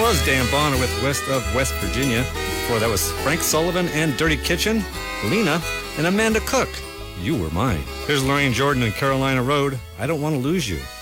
was Dan Bonner with West of West Virginia. Before that was Frank Sullivan and Dirty Kitchen, Lena, and Amanda Cook. You Were Mine. Here's Lorraine Jordan and Carolina Road. I Don't Want to Lose You.